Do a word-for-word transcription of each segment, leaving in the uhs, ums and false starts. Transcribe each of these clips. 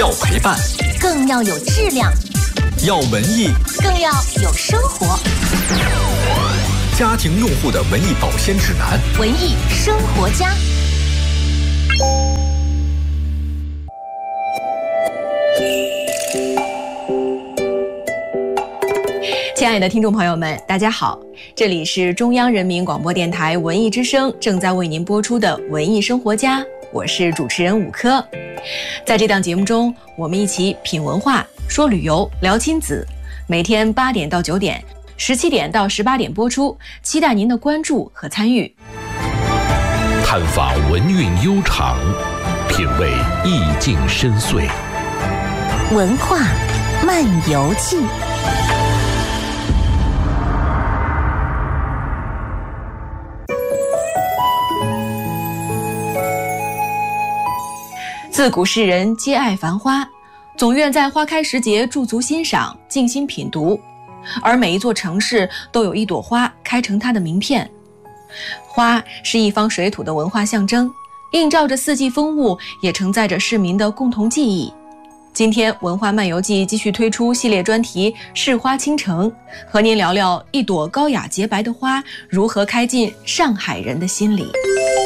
要陪伴， 更要有质量； 要文艺， 更要有生活。 家庭用户的文艺保鲜指南， 文艺生活家。 亲爱的听众朋友们，大家好，这里是中央人民广播电台文艺之声正在为您播出的文艺生活家，我是主持人武科。在这档节目中，我们一起品文化，说旅游，聊亲子，每天八点到九点，十七点到十八点播出，期待您的关注和参与。 探访文韵悠长，品味意境深邃， 文化漫游记。 自古世人皆爱繁花，总愿在花开时节驻足欣赏，静心品读。而每一座城市都有一朵花开成它的名片。花是一方水土的文化象征，映照着四季风物，也承载着市民的共同记忆。今天文化漫游记继续推出系列专题市花倾城，和您聊聊一朵高雅洁白的花如何开进上海人的心里。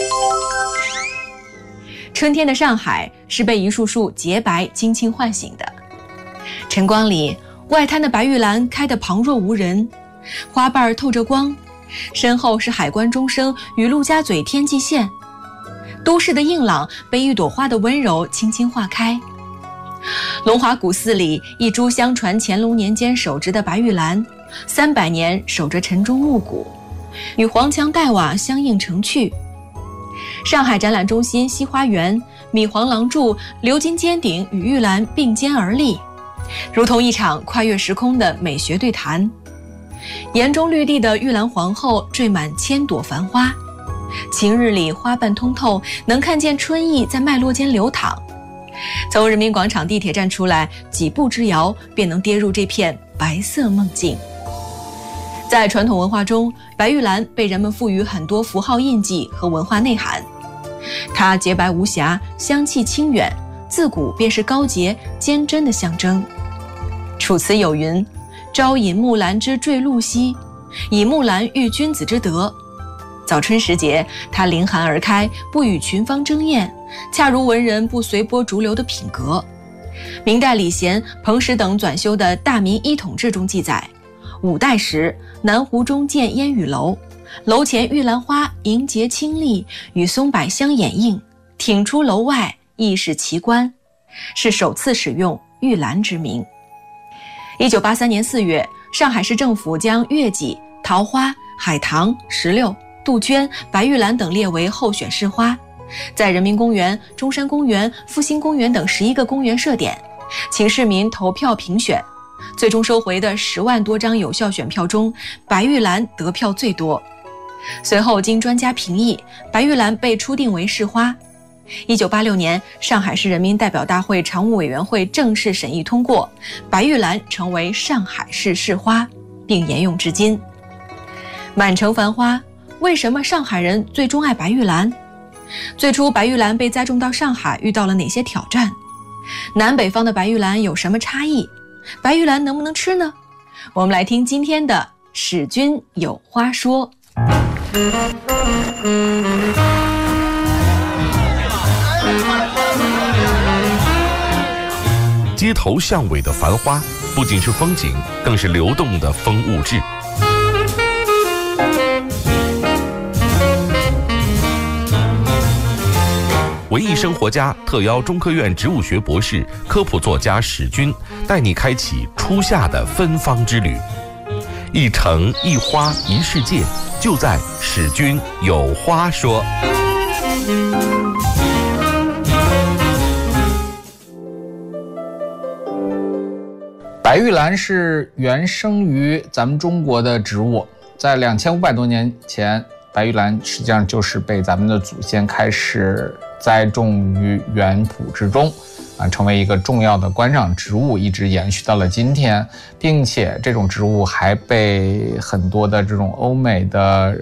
春天的上海是被一束束洁白轻轻唤醒的。晨光里，外滩的白玉兰开得旁若无人，花瓣透着光，身后是海关中生与陆家嘴天际线。都市的硬朗被一朵花的温柔轻轻化开。龙华古寺里，一株相传乾隆年间手植的白玉兰，三百年守着晨钟暮鼓，与黄墙黛瓦相映成趣。上海展览中心西花园，米黄廊柱、鎏金尖顶与玉兰并肩而立，如同一场跨越时空的美学对谈。岩中绿地的玉兰皇后缀满千朵繁花，晴日里花瓣通透，能看见春意在脉络间流淌。从人民广场地铁站出来，几步之遥便能跌入这片白色梦境。在传统文化中，白玉兰被人们赋予很多符号印记和文化内涵。它洁白无瑕，香气清远，自古便是高洁坚贞的象征。楚辞有云：朝饮木兰之坠露兮，以木兰喻君子之德。早春时节，它凌寒而开，不与群芳争艳，恰如文人不随波逐流的品格。明代李贤、彭石等纂修的《大明一统志》中记载，五代时，南湖中建烟雨楼，楼前玉兰花莹洁清丽，与松柏相掩映，挺出楼外，亦是奇观，是首次使用玉兰之名。一九八三年四月，上海市政府将月季、桃花、海棠、石榴、杜鹃、白玉兰等列为候选市花，在人民公园、中山公园、复兴公园等十一个公园设点，请市民投票评选。最终收回的十万多张有效选票中，白玉兰得票最多。随后经专家评议，白玉兰被初定为市花。一九八六年，上海市人民代表大会常务委员会正式审议通过，白玉兰成为上海市市花，并沿用至今。满城繁花，为什么上海人最钟爱白玉兰？最初白玉兰被栽种到上海遇到了哪些挑战？南北方的白玉兰有什么差异？白玉兰能不能吃呢？我们来听今天的史君有花说。 街头巷尾的繁花，不仅是风景，更是流动的风物志。文艺生活家特邀中科院植物学博士、科普作家史君，带你开启初夏的芬芳之旅。一城一花一世界，就在史君有花说。 白玉兰是原生于咱们中国的植物，在两千五百多年前，白玉兰实际上就是被咱们的祖先开始栽种于园圃之中，啊，成为一个重要的观赏植物，一直延续到了今天，并且这种植物还被很多的这种欧美的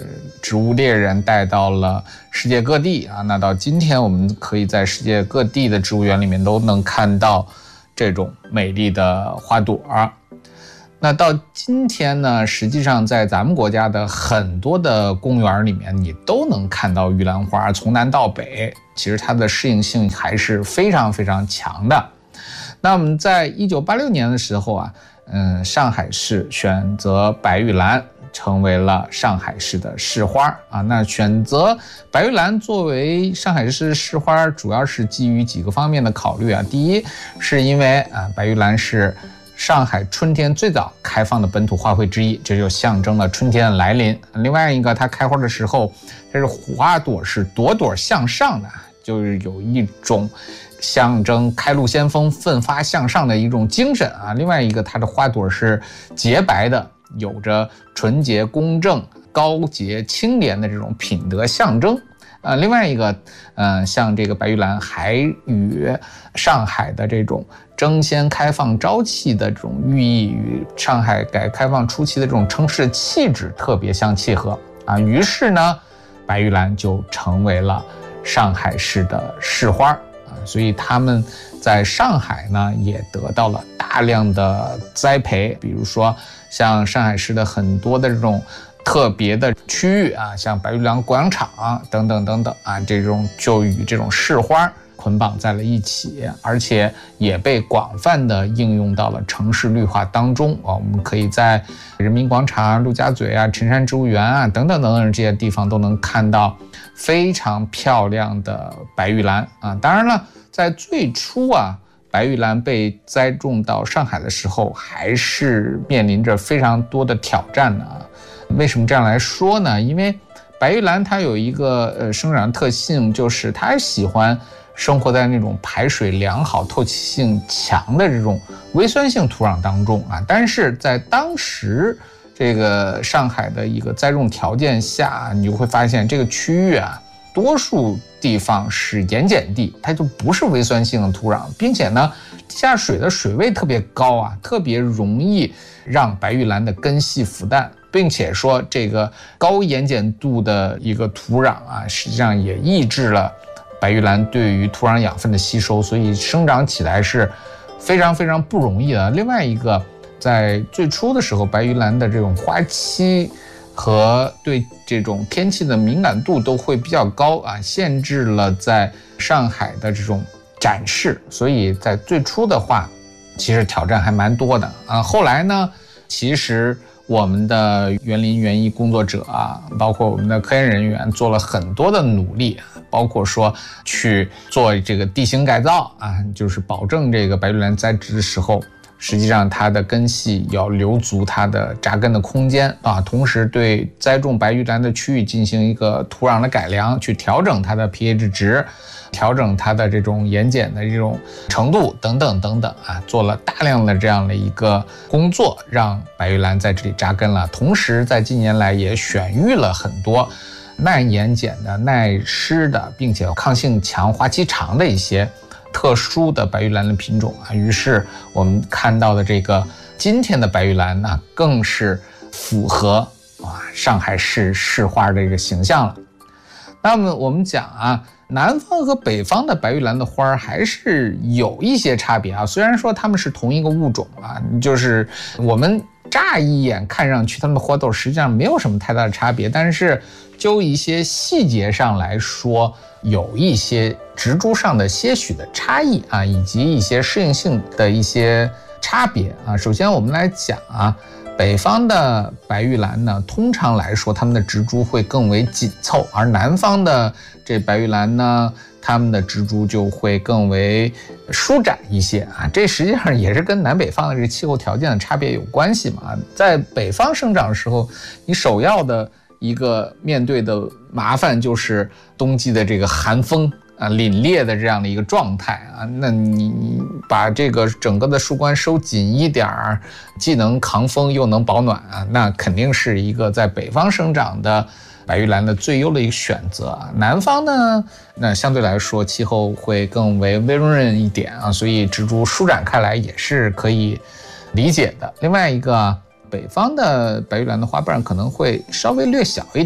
植物猎人带到了世界各地啊。那到今天，我们可以在世界各地的植物园里面都能看到这种美丽的花朵。那到今天呢，实际上在咱们国家的很多的公园里面，你都能看到玉兰花，从南到北，其实它的适应性还是非常非常强的。那我们在一九八六年的时候啊，嗯，上海市选择白玉兰成为了上海市的市花啊。那选择白玉兰作为上海市市花，主要是基于几个方面的考虑啊。第一，是因为啊，白玉兰是上海春天最早开放的本土花卉之一，这就象征了春天的来临。另外一个，它开花的时候，它是花朵是朵朵向上的，就是有一种象征开路先锋、奋发向上的一种精神啊。另外一个，它的花朵是洁白的，有着纯洁、公正、高洁、清廉的这种品德象征。呃，另外一个，呃，像这个白玉兰还与上海的这种争先开放朝气的这种寓意，与上海改革开放初期的这种城市气质特别相契合啊。于是呢，白玉兰就成为了上海市的市花啊。所以他们在上海呢也得到了大量的栽培，比如说像上海市的很多的这种特别的区域啊，像白玉兰广场、啊、等等等等啊，这种就与这种市花捆绑在了一起，而且也被广泛的应用到了城市绿化当中啊。我们可以在人民广场、陆家嘴啊、辰山植物园啊等等等等这些地方都能看到非常漂亮的白玉兰啊。当然了，在最初啊，白玉兰被栽种到上海的时候，还是面临着非常多的挑战的啊。为什么这样来说呢？因为白玉兰它有一个呃生长特性，就是它喜欢生活在那种排水良好、透气性强的这种微酸性土壤当中啊。但是在当时这个上海的一个栽种条件下，你就会发现这个区域啊，多数地方是盐碱地，它就不是微酸性的土壤，并且呢，地下水的水位特别高啊，特别容易让白玉兰的根系腐烂。并且说这个高盐碱度的一个土壤啊，实际上也抑制了白玉兰对于土壤养分的吸收，所以生长起来是非常非常不容易的。另外一个，在最初的时候，白玉兰的这种花期和对这种天气的敏感度都会比较高啊，限制了在上海的这种展示，所以在最初的话，其实挑战还蛮多的啊。后来呢，其实我们的园林园艺工作者啊，包括我们的科研人员做了很多的努力，包括说去做这个地形改造啊，就是保证这个白玉兰栽植的时候，实际上它的根系要留足它的扎根的空间啊，同时对栽种白玉兰的区域进行一个土壤的改良，去调整它的 pH 值，调整它的这种盐碱的这种程度等等等等啊，做了大量的这样的一个工作，让白玉兰在这里扎根了。同时在近年来也选育了很多耐盐碱的、耐湿的，并且抗性强、花期长的一些特殊的白玉兰的品种啊。于是我们看到的这个今天的白玉兰呢，更是符合啊上海市市花的一个形象了。那么我们讲啊，南方和北方的白玉兰的花还是有一些差别啊。虽然说它们是同一个物种啊，就是我们乍一眼看上去它们的花朵实际上没有什么太大的差别，但是就一些细节上来说，有一些植株上的些许的差异啊，以及一些适应性的一些差别啊。首先我们来讲啊，北方的白玉兰呢，通常来说它们的植株会更为紧凑，而南方的这白玉兰呢，它们的植株就会更为舒展一些啊。这实际上也是跟南北方的这个气候条件的差别有关系嘛。在北方生长的时候，你首要的一个面对的麻烦就是冬季的这个寒风啊，凛冽的这样的一个状态啊，那你你把这个整个的树冠收紧一点儿，既能抗风又能保暖啊，那肯定是一个在北方生长的白玉兰的最优的一个选择。南方呢，那相对来说气候会更为温润一点啊，所以植株舒展开来也是可以理解的。另外一个，北方的白玉兰的花瓣可能会稍微略小一点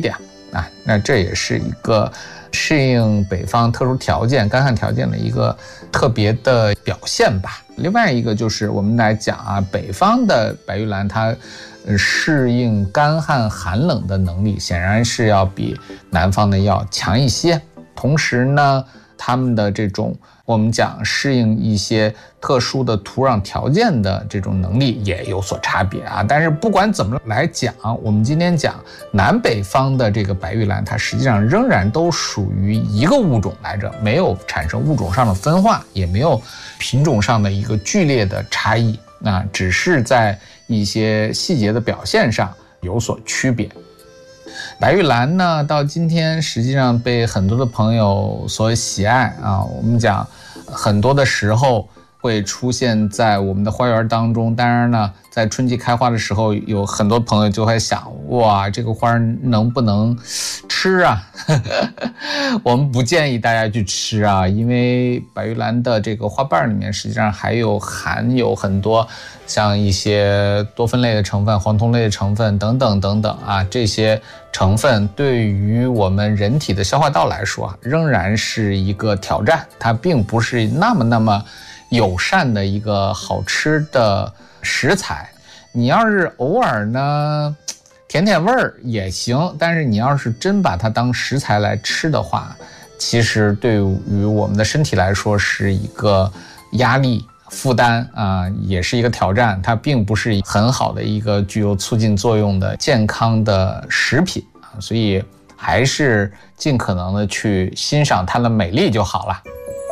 啊，那这也是一个适应北方特殊条件、干旱条件的一个特别的表现吧。另外一个就是我们来讲啊，北方的白玉兰它适应干旱寒冷的能力显然是要比南方的要强一些。同时呢，他们的这种我们讲适应一些特殊的土壤条件的这种能力也有所差别啊。但是不管怎么来讲，我们今天讲南北方的这个白玉兰，它实际上仍然都属于一个物种来着，没有产生物种上的分化，也没有品种上的一个剧烈的差异，那只是在一些细节的表现上有所区别。白玉兰呢，到今天实际上被很多的朋友所喜爱啊。我们讲很多的时候会出现在我们的花园当中，当然呢，在春季开花的时候，有很多朋友就会想，哇，这个花能不能吃啊？我们不建议大家去吃啊，因为白玉兰的这个花瓣里面实际上还有含有很多像一些多酚类的成分、黄酮类的成分等等等等啊，这些成分对于我们人体的消化道来说仍然是一个挑战，它并不是那么那么友善的一个好吃的食材。你要是偶尔呢甜甜味儿也行，但是你要是真把它当食材来吃的话，其实对于我们的身体来说是一个压力负担啊，也是一个挑战。它并不是很好的一个具有促进作用的健康的食品啊，所以还是尽可能的去欣赏它的美丽就好了。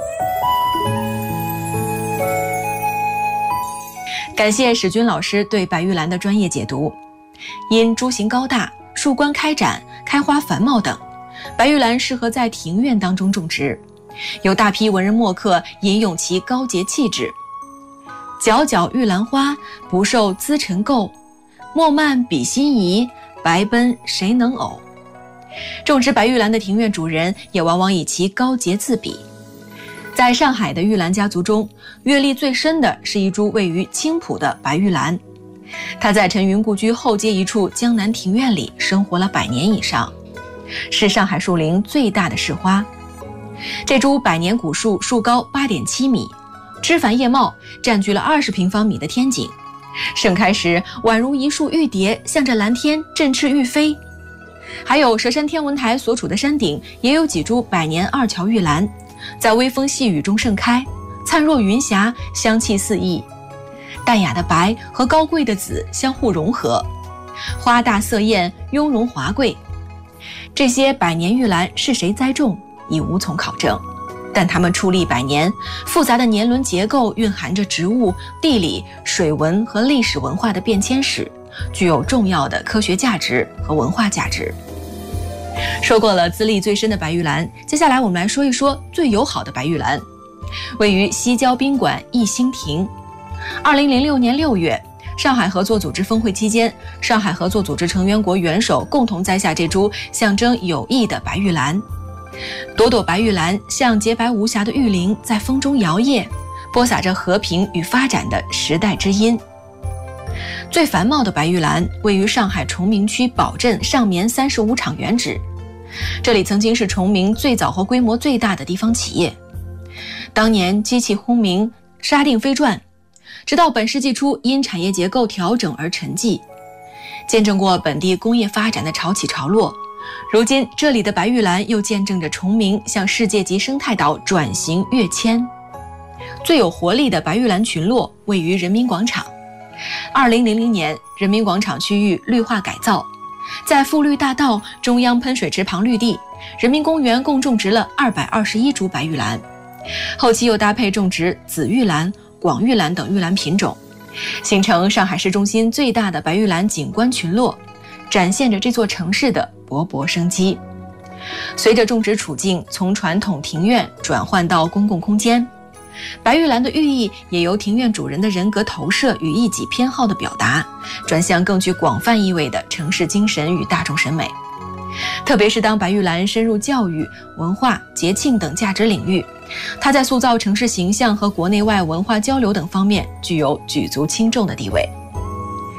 感谢史军老师对白玉兰的专业解读。因株形高大、树冠开展、开花繁茂等，白玉兰适合在庭院当中种植，有大批文人墨客吟咏其高洁气质。皎皎玉兰花，不受滋尘垢，墨漫比心仪，白奔谁能偶。种植白玉兰的庭院主人也往往以其高洁自比。在上海的玉兰家族中，阅历最深的是一株位于青浦的白玉兰。它在陈云故居后街一处江南庭院里生活了百年以上，是上海树龄最大的市花。这株百年古树树高 八点七米，枝繁叶茂，占据了二十平方米的天井，盛开时宛如一束玉蝶，向着蓝天振翅欲飞。还有佘山天文台所处的山顶也有几株百年二乔玉兰，在微风细雨中盛开，灿若云霞，香气四溢。淡雅的白和高贵的紫相互融合，花大色艳，雍容华贵。这些百年玉兰是谁栽种已无从考证，但它们矗立百年，复杂的年轮结构蕴含着植物、地理、水文和历史文化的变迁史，具有重要的科学价值和文化价值。说过了资历最深的白玉兰，接下来我们来说一说最友好的白玉兰。位于西郊宾馆逸兴亭。二零零六年六月，上海合作组织峰会期间，上海合作组织成员国元首共同栽下这株象征友谊的白玉兰。朵朵白玉兰像洁白无瑕的玉铃，在风中摇曳，播撒着和平与发展的时代之音。最繁茂的白玉兰位于上海崇明区宝镇上棉三十五厂原址，这里曾经是崇明最早和规模最大的地方企业。当年机器轰鸣，沙锭飞转，直到本世纪初因产业结构调整而沉寂，见证过本地工业发展的潮起潮落。如今这里的白玉兰又见证着崇明向世界级生态岛转型跃迁。最有活力的白玉兰群落位于人民广场。二零零零年，人民广场区域绿化改造，在富绿大道中央喷水池旁绿地，人民公园共种植了二百二十一株白玉兰，后期又搭配种植紫玉兰、广玉兰等玉兰品种，形成上海市中心最大的白玉兰景观群落，展现着这座城市的勃勃生机。随着种植处境从传统庭院转换到公共空间，白玉兰的寓意也由庭院主人的人格投射与一己偏好的表达，转向更具广泛意味的城市精神与大众审美。特别是当白玉兰深入教育、文化、节庆等价值领域，它在塑造城市形象和国内外文化交流等方面具有举足轻重的地位。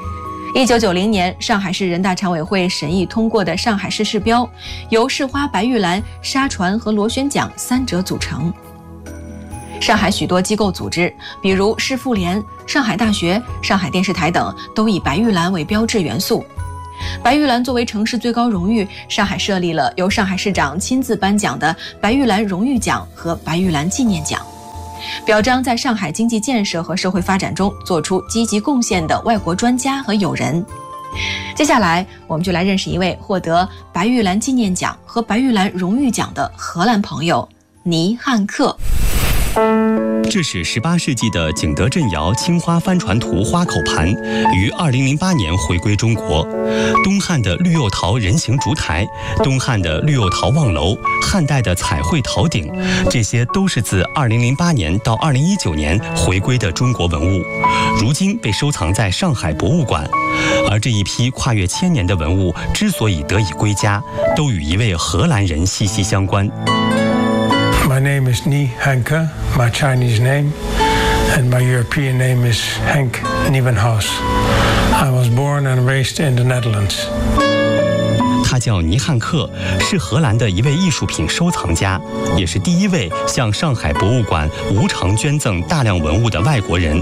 一九九零年，上海市人大常委会审议通过的上海市市标，由市花白玉兰、纱船和螺旋桨三者组成。上海许多机构组织，比如市妇联、上海大学、上海电视台等，都以白玉兰为标志元素。白玉兰作为城市最高荣誉，上海设立了由上海市长亲自颁奖的白玉兰荣誉奖和白玉兰纪念奖，表彰在上海经济建设和社会发展中做出积极贡献的外国专家和友人。接下来，我们就来认识一位获得白玉兰纪念奖和白玉兰荣誉奖的荷兰朋友倪汉克。 这是十八世纪的景德镇窑青花帆船图花口盘，于二零零八年回归中国。东汉的绿釉陶人形烛台，东汉的绿釉陶望楼，汉代的彩绘陶鼎，这些都是自二零零八年到二零一九年回归的中国文物，如今被收藏在上海博物馆。而这一批跨越千年的文物之所以得以归家，都与一位荷兰人息息相关。 My name is Nii Hanke, my Chinese name, and my European name is Henk Nieuwenhuis. I was born and raised in the Netherlands. 他叫倪汉克，是荷兰的一位艺术品收藏家，也是第一位向上海博物馆无偿捐赠大量文物的外国人。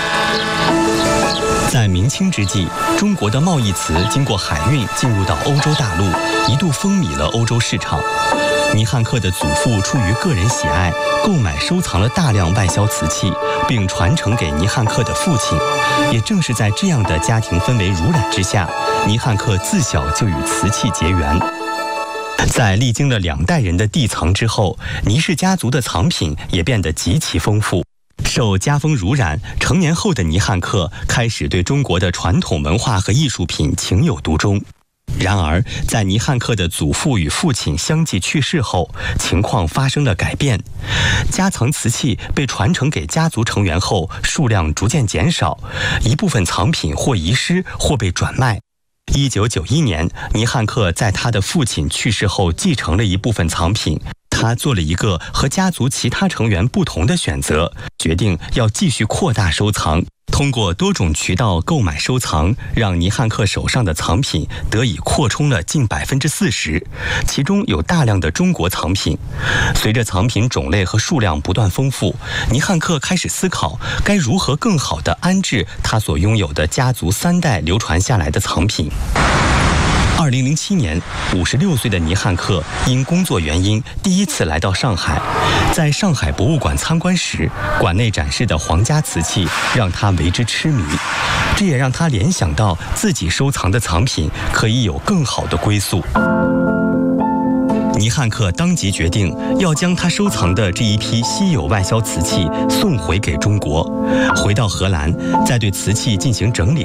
在明清之际，中国的贸易瓷经过海运进入到欧洲大陆，一度风靡了欧洲市场。倪汉克的祖父出于个人喜爱，购买收藏了大量外销瓷器，并传承给倪汉克的父亲。也正是在这样的家庭氛围濡染之下，倪汉克自小就与瓷器结缘。在历经了两代人的地藏之后，倪氏家族的藏品也变得极其丰富。受家风濡染，成年后的倪汉克开始对中国的传统文化和艺术品情有独钟。然而，在倪汉克的祖父与父亲相继去世后，情况发生了改变。家藏瓷器被传承给家族成员后，数量逐渐减少，一部分藏品或遗失，或被转卖。一九九一年，倪汉克在他的父亲去世后继承了一部分藏品。他做了一个和家族其他成员不同的选择，决定要继续扩大收藏。通过多种渠道购买收藏，让倪汉克手上的藏品得以扩充了近百分之四十，其中有大量的中国藏品。随着藏品种类和数量不断丰富，倪汉克开始思考该如何更好地安置他所拥有的家族三代流传下来的藏品。二零零七年，五十六岁的倪汉克因工作原因第一次来到上海，在上海博物馆参观时，馆内展示的皇家瓷器让他为之痴迷，这也让他联想到自己收藏的藏品可以有更好的归宿。倪汉克当即决定要将他收藏的这一批稀有外销瓷器送回给中国。回到荷兰，在对瓷器进行整理